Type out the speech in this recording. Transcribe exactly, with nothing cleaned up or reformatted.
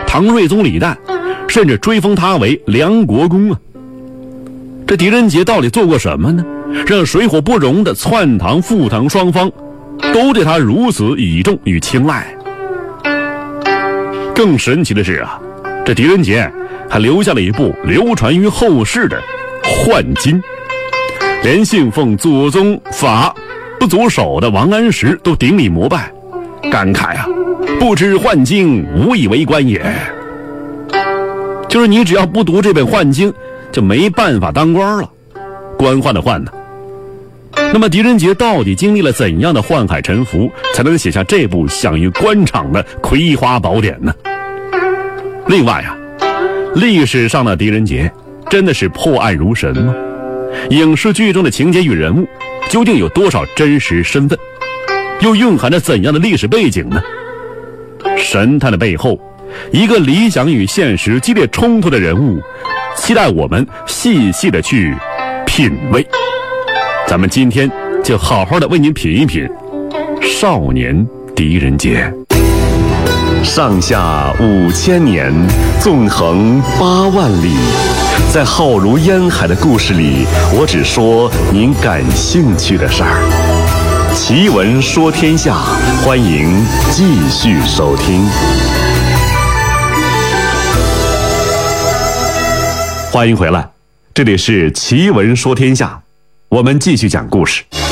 唐睿宗李旦，甚至追封他为梁国公啊。这狄仁杰到底做过什么呢？让水火不容的篡唐复唐双方都对他如此倚重与青睐。更神奇的是啊，这狄仁杰还留下了一部流传于后世的幻经，连信奉祖宗法不足守的王安石都顶礼膜拜，感慨啊，不知幻经，无以为官也。就是你只要不读这本幻经，就没办法当官了，官宦的宦呢。那么狄仁杰到底经历了怎样的宦海沉浮，才能写下这部享誉官场的葵花宝典呢？另外啊，历史上的狄仁杰真的是破案如神吗？影视剧中的情节与人物究竟有多少真实身份，又蕴含着怎样的历史背景呢？神探的背后，一个理想与现实激烈冲突的人物，期待我们细细的去品味。咱们今天就好好的为您品一品少年狄仁杰。 上下五千年，纵横八万里，在浩如烟海的故事里，我只说您感兴趣的事儿。奇闻说天下，欢迎继续收听。欢迎回来，这里是奇闻说天下，我们继续讲故事。